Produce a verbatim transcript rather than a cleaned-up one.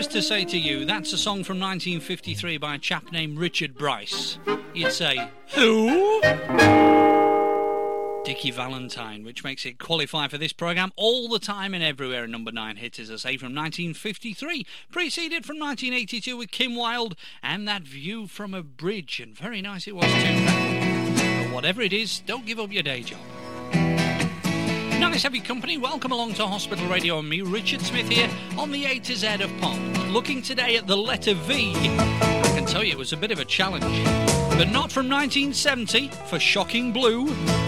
was to say to you, that's a song from nineteen fifty-three by a chap named Richard Bryce, you'd say, who? Dickie Valentine, which makes it qualify for this programme all the time and everywhere. A number nine hit, as I say, from nineteen fifty-three. Preceded from nineteen eighty-two with Kim Wilde and That View from a Bridge. And very nice it was too. But whatever it is, don't give up your day job. Nice heavy company. Welcome along to Hospital Radio and me, Richard Smith, here on the A to Z of Pop. Looking today at the letter V. I can tell you it was a bit of a challenge. But not from nineteen seventy for Shocking Blue.